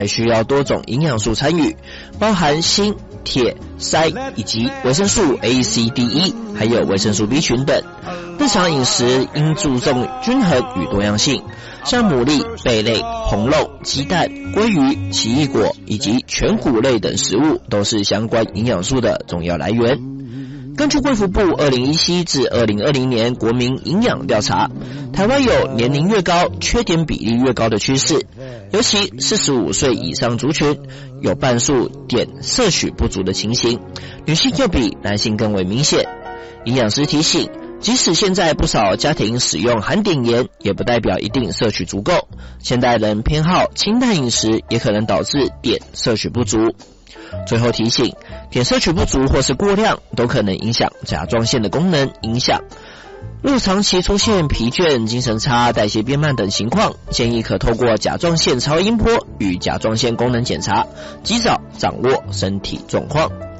还需要多种营养素参与，包含锌、铁、锑以及维生素 A、C、D、E， 还有维生素 B 群等。日常饮食应注重均衡与多样性，像牡蛎、贝类、红肉、鸡蛋、鲑鱼、奇异果以及全谷类等食物都是相关营养素的重要来源。根据卫福部2017至2020年国民营养调查，台湾有年龄越高缺点比例越高的趋势，尤其45岁以上族群有半数碘摄取不足的情形，女性就比男性更为明显。营养师提醒，即使现在不少家庭使用含碘盐，也不代表一定摄取足够。现代人偏好清淡饮食，也可能导致碘摄取不足。最后提醒，碘摄取不足或是过量，都可能影响甲状腺的功能影响。若长期出现疲倦、精神差、代谢变慢等情况，建议可透过甲状腺超音波与甲状腺功能检查，及早掌握身体状况。